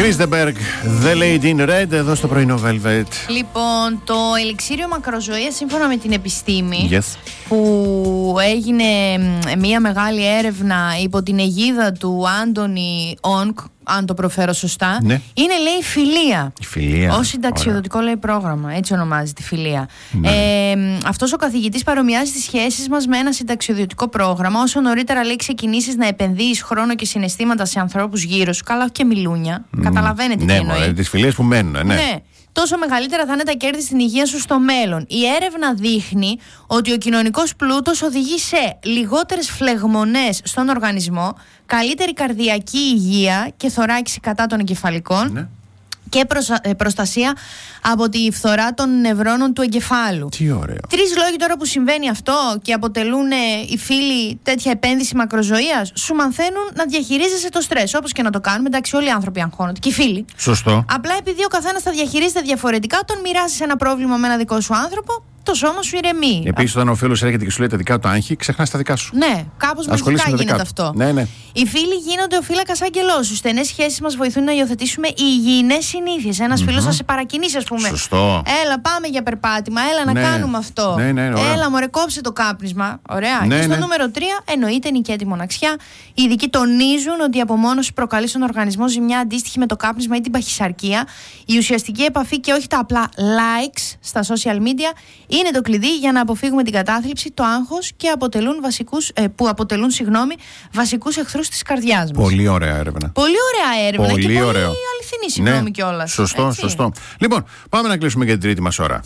Κρίστεμπεργκ, The Lady in Red, εδώ στο πρωινό Velvet. Λοιπόν, το ελιξίριο μακροζωίας, σύμφωνα με την επιστήμη, που έγινε μια μεγάλη έρευνα υπό την αιγίδα του Άντωνι Ονκ, αν το προφέρω σωστά, ναι. Είναι, λέει, φιλία. Η φιλία. Ως συνταξιοδοτικό, λέει, πρόγραμμα. Έτσι ονομάζεται, φιλία. Ναι. Αυτός ο καθηγητής παρομοιάζει τις σχέσεις μας με ένα συνταξιοδοτικό πρόγραμμα. Όσο νωρίτερα, λέει, ξεκινήσεις να επενδύεις χρόνο και συναισθήματα σε ανθρώπους γύρω σου, καλά, όχι και μιλούνια. Καταλαβαίνετε τι εννοεί. Ναι, τις φιλίες που μένουν, ναι. Τόσο μεγαλύτερα θα είναι τα κέρδη στην υγεία σου στο μέλλον. Η έρευνα δείχνει ότι ο κοινωνικός πλούτος οδηγεί σε λιγότερες φλεγμονές στον οργανισμό, καλύτερη καρδιακή υγεία και θωράκιση κατά των εγκεφαλικών. Ναι. Και προστασία από τη φθορά των νευρώνων του εγκεφάλου. Τι ωραίο. 3 λόγοι τώρα που συμβαίνει αυτό και αποτελούν οι φίλοι τέτοια επένδυση μακροζωίας. Σου μαθαίνουν να διαχειρίζεσαι το στρες. Όπως και να το κάνουμε, εντάξει, όλοι οι άνθρωποι αγχώνονται. Και οι φίλοι. Σωστό. Απλά επειδή ο καθένας τα διαχειρίζεται διαφορετικά, όταν μοιράζεις ένα πρόβλημα με ένα δικό σου άνθρωπο, το σώμα σου ηρεμεί. Επίσης, όταν ο φίλος έρχεται και σου λέει τα δικά του άγχη, ξεχνάς τα δικά σου. Ναι, κάπως μαγικά γίνεται αυτό. Ναι, ναι. Οι φίλοι γίνονται ο φύλακας άγγελός σου. Στενές σχέσεις μας βοηθούν να υιοθετήσουμε υγιεινές συνήθειες. Ένας φίλος θα σε παρακινήσει, ας πούμε. Σωστό. Έλα, πάμε για περπάτημα, έλα να κάνουμε αυτό. Ναι, έλα, μωρέ, κόψε το κάπνισμα. Ωραία. Ναι, και στο νούμερο 3, εννοείται νικέτη μοναξιά. Οι ειδικοί τονίζουν ότι η απομόνωση προκαλεί στον οργανισμό ζημιά αντίστοιχη με το κάπνισμα ή την παχυσαρκία. Η ουσιαστική επαφή και όχι τα απλά likes στα social media είναι το κλειδί για να αποφύγουμε την κατάθλιψη, το άγχος και που αποτελούν βασικούς εχθρούς της καρδιάς μας. Πολύ ωραία έρευνα. Πολύ ωραία έρευνα πολύ και ωραίο. πολύ αληθινή, συγγνώμη κιόλας. Σωστό. Λοιπόν, πάμε να κλείσουμε για την τρίτη μας ώρα.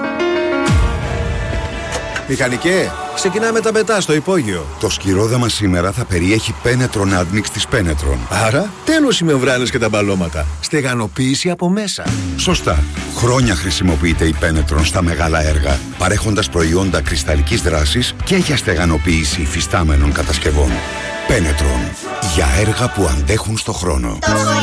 Μηχανικέ, ξεκινάμε τα πετά στο υπόγειο. Το σκυρόδεμα σήμερα θα περιέχει Penetron Admix της Penetron. Άρα, τέλος οι μεμβράνες και τα μπαλώματα. Στεγανοποίηση από μέσα. Σωστά. Χρόνια χρησιμοποιείται η Penetron στα μεγάλα έργα, παρέχοντας προϊόντα κρυσταλλικής δράσης και για στεγανοποίηση υφιστάμενων κατασκευών. Penetron. Για έργα που αντέχουν στο χρόνο.